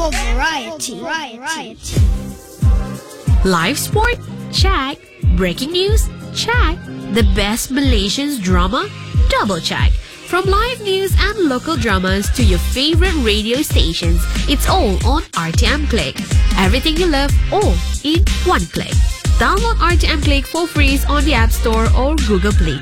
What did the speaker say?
variety. Live sport? Check. Breaking news? Check. The best Malaysian drama? Double check. From live news and local dramas to your favorite radio stations, it's all on RTM Click. Everything you love, all in one click. Download RTM Click for free on the App Store or Google Play.